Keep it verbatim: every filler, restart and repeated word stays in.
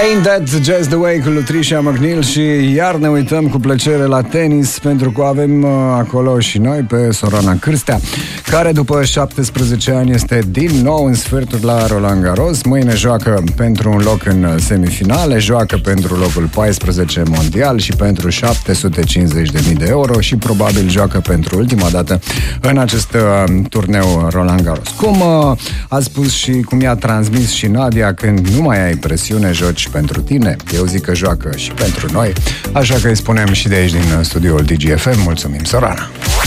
Ain't That Just The Way cu Lutricia McNeil și iar ne uităm cu plăcere la tenis, pentru că avem acolo și noi pe Sorana Cârstea, care după șaptesprezece ani este din nou în sferturi la Roland Garros. Mâine joacă pentru un loc în semifinale, joacă pentru locul paisprezece mondial și pentru șapte sute cincizeci de mii de euro și probabil joacă pentru ultima dată în acest uh, turneu Roland Garros. Cum uh, a spus și cum i-a transmis și Nadia, când nu mai ai presiune, joci pentru tine. Eu zic că joacă și pentru noi, așa că îi spunem și de aici din studioul D G F M. Mulțumim, Sorana!